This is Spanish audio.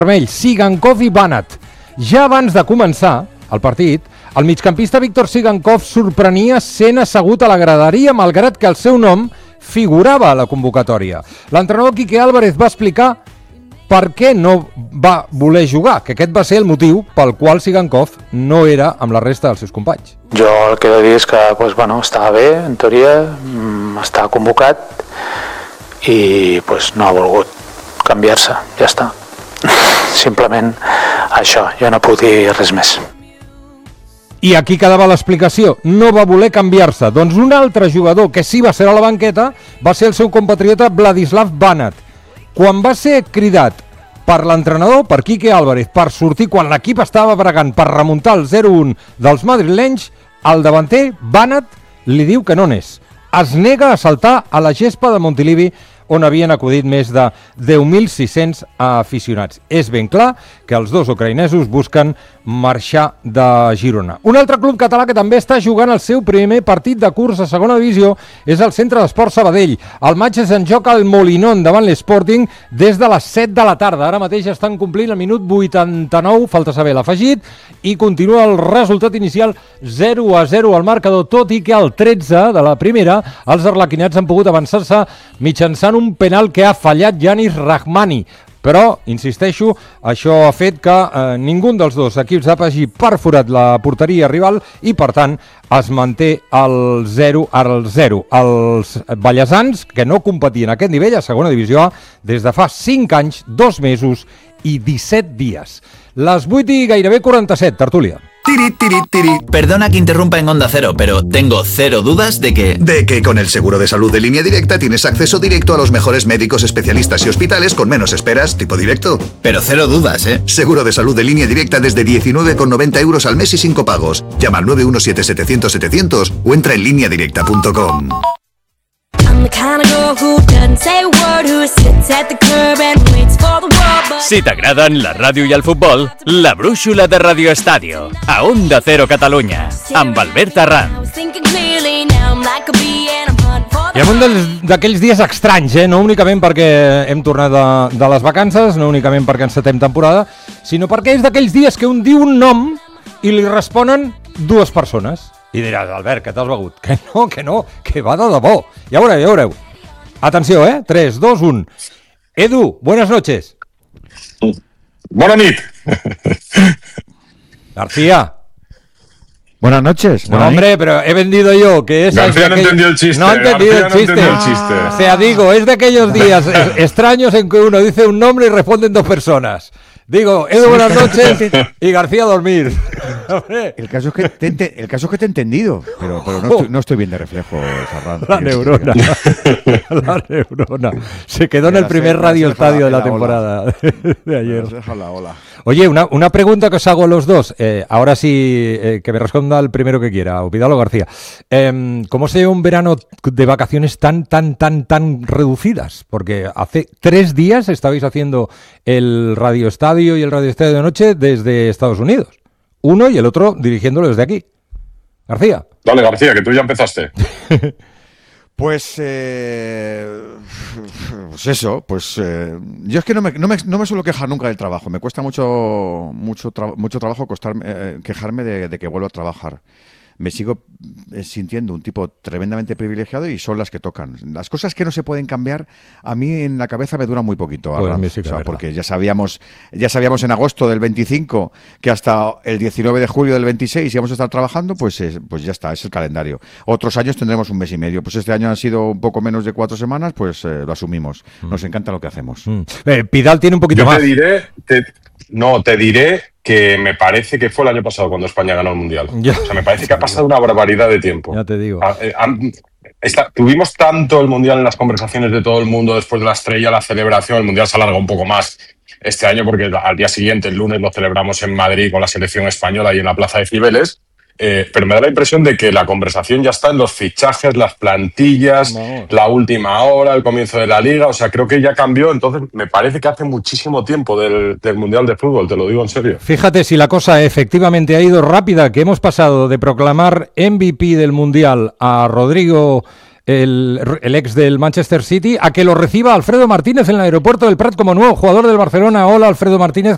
vermell, Sigankov i Banat. Ja abans de començar el partit, el migcampista Víctor Sigankov sorprenia sent assegut a la graderia, malgrat que el seu nom figurava a la convocatòria. L'entrenador Quique Álvarez va explicar per què no va voler jugar, que aquest va ser el motiu pel qual Sigankov no era amb la resta dels seus companys. Jo el que he de dir és que estava bé, en teoria, estava convocat i no ha volgut canviar-se, ja està. Simplement això, jo no puc dir res més. I aquí quedava l'explicació, no va voler canviar-se. Doncs un altre jugador que sí va ser a la banqueta va ser el seu compatriota Vladislav Banat. Quan va ser cridat per l'entrenador, per Quique Álvarez, per sortir quan l'equip estava bregant per remuntar el 0-1 dels madrilenys, el davanter, Banat, li diu que no n'és. Es nega a saltar a la gespa de Montilivi, on havien acudit més de 10.600 aficionats. És ben clar que els dos ucraïnesos busquen marxar de Girona. Un altre club català que també està jugant el seu primer partit de curs a segona divisió és el Centre d'Esport Sabadell. El matx és en joc al Molinón davant l'Sporting des de les 7 de la tarda. Ara mateix estan complint el minut 89, falta saber l'afegit, i continua el resultat inicial 0-0 al marcador, tot i que al 13 de la primera els arlequinats han pogut avançar-se mitjançant un penal que ha fallat Yanis Rahmani. Però, insisteixo, això ha fet que ningú dels dos equips hagi perforat la porteria rival i, per tant, es manté el 0-0. Els ballesans, que no competien a aquest nivell a segona divisió A des de fa 5 anys, 2 mesos i 17 dies. Les 8 i gairebé 47, tertúlia. Tiri, tiri, tiri. Perdona que interrumpa en Onda Cero, pero tengo cero dudas de que con el seguro de salud de Línea Directa tienes acceso directo a los mejores médicos, especialistas y hospitales con menos esperas, tipo directo. Pero cero dudas, ¿eh? Seguro de salud de Línea Directa desde 19,90 euros al mes y sin copagos. Llama al 917-700-700 o entra en lineadirecta.com. Si t'agraden la ràdio i el futbol, la brúixola de Radio Estadio, a Onda Cero Catalunya, amb Albert Arranz. I en un d'aquells dies estranys, no únicament perquè hem tornat de les vacances, no únicament perquè encetem temporada, sinó perquè és d'aquells dies que un diu un nom i li responen dues persones. I diràs, Albert, que t'has begut? Que no, que va de debò. Ja veureu. Atenció, 3, 2, 1. Edu, buenas noches. Buena nit. García. Buenas noches. No, hombre, pero he vendido yo, que es... García no entendió el chiste. No ha entendido el chiste. O sea, digo, es de aquellos días extraños en que uno dice un nombre y responden dos personas. Digo, Edu, buenas noches, y García a dormir. El caso es que te he entendido, pero no estoy bien de reflejo, Sarran. La neurona. La neurona. Se quedó en el primer Radio Estadio de la temporada de ayer. Oye, una pregunta que os hago a los dos. Ahora sí, que me responda el primero que quiera. Opidalo García. ¿Cómo se lleva un verano de vacaciones tan reducidas? Porque hace 3 días estabais haciendo el Radio Estadio y el Radio Estadio de Noche desde Estados Unidos. Uno y el otro dirigiéndolo desde aquí. García. Dale, García, que tú ya empezaste. Pues eso, yo es que no me suelo quejar nunca del trabajo. Me cuesta mucho trabajo quejarme de que vuelvo a trabajar. Me sigo sintiendo un tipo tremendamente privilegiado y son las que tocan. Las cosas que no se pueden cambiar, a mí en la cabeza me duran muy poquito. Pues sí, porque ya sabíamos en agosto del 25 que hasta el 19 de julio del 26 íbamos a estar trabajando, pues ya está, es el calendario. Otros años tendremos un mes y medio. Pues este año han sido un poco menos de 4 semanas, pues lo asumimos. Nos encanta lo que hacemos. Pidal tiene un poquito más. Te diré que me parece que fue el año pasado cuando España ganó el Mundial. O sea, me parece que ha pasado una barbaridad de tiempo. Ya te digo. Tuvimos tanto el Mundial en las conversaciones de todo el mundo después de la estrella, la celebración. El Mundial se alarga un poco más este año porque al día siguiente, el lunes, lo celebramos en Madrid con la selección española y en la Plaza de Cibeles. Pero me da la impresión de que la conversación ya está en los fichajes, las plantillas, la última hora, el comienzo de la Liga. O sea, creo que ya cambió. Entonces, me parece que hace muchísimo tiempo del Mundial de Fútbol, te lo digo en serio. Fíjate si la cosa efectivamente ha ido rápida, que hemos pasado de proclamar MVP del Mundial a Rodrigo, el ex del Manchester City, a que lo reciba Alfredo Martínez en el aeropuerto del Prat como nuevo jugador del Barcelona. Hola, Alfredo Martínez,